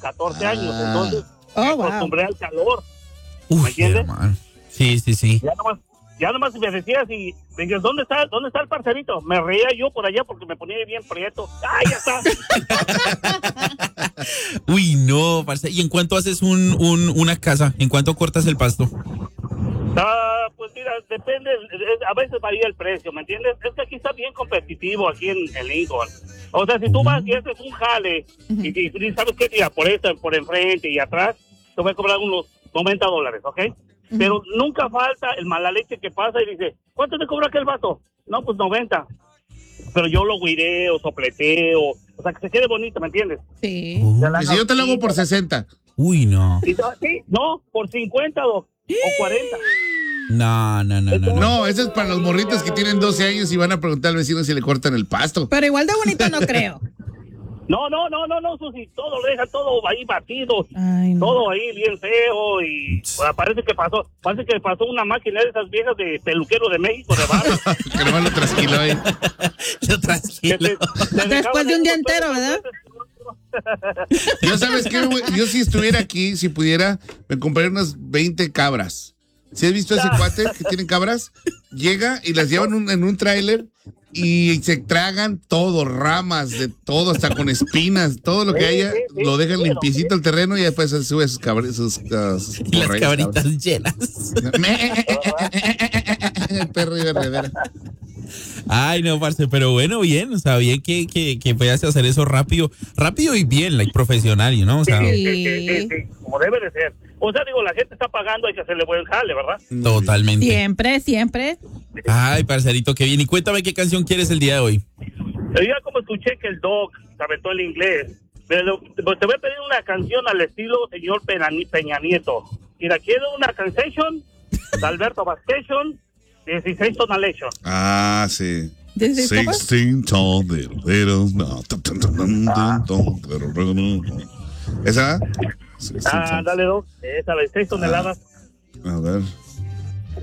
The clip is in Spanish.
14 años, entonces me wow. acostumbré al calor. Uy, ¿Me entiendes? hermano. Sí, sí, sí. Ya nomás me decías y me dices, ¿dónde está el parcerito? Me reía yo por allá porque me ponía bien prieto. ¡Ay, ya está! Uy, no, parce. ¿Y en cuánto haces una casa? ¿En cuánto cortas el pasto? Pues mira, depende, a veces varía el precio, ¿me entiendes? Es que aquí está bien competitivo, aquí en Lincoln. O sea, si tú vas y haces un jale y sabes qué, tira por enfrente y atrás, te voy a cobrar unos $90, ¿ok? Pero nunca falta el mala leche que pasa y dice, ¿cuánto te cobra aquel vato? No, pues 90. Pero yo lo guireo, sopleteo, o sea, que se quede bonito, ¿me entiendes? Sí. Y si yo te lo hago por 60. Uy, no. Sí, no, por 50 o 40. No. No, eso es para los morritos que tienen 12 años y van a preguntar al vecino si le cortan el pasto. Pero igual de bonito no creo. No, Susi, todo lo deja todo ahí batido, Ay, no. todo ahí bien feo y parece que pasó una máquina de esas viejas de peluquero de México, de barra. Que nomás lo trasquiló ahí. Lo tranquilo. Después de un día entero, ¿verdad? Yo, ¿sabes qué, güey? Yo si estuviera aquí, si pudiera, me compraría unas 20 cabras. ¿Sí has visto ese cuate que tiene cabras? Llega y las llevan en un tráiler y se tragan todo, ramas de todo, hasta con espinas, todo lo que haya, lo dejan limpiecito el terreno y después se sube sus cabras, Y las cabritas llenas. El perro y verdadera. Ay, no, parce, pero bueno, bien, o sea, bien que puedas hacer eso rápido y bien, like profesional, ¿no? O sea, Sí, como debe de ser. O sea, digo, la gente está pagando, hay que hacerle buen jale, ¿verdad? Totalmente. Siempre. Ay, parcerito, qué bien. Y cuéntame qué canción quieres el día de hoy. Yo ya como escuché que el Doc se aventó el inglés, pero te voy a pedir una canción al estilo señor Peña Nieto. Mira, quiero una canción de Alberto Vacation, 16 Tonalation. Ah, sí. 16 tonalation. ¿Esa? Dale, Doc. Esa, 16 toneladas. A ver.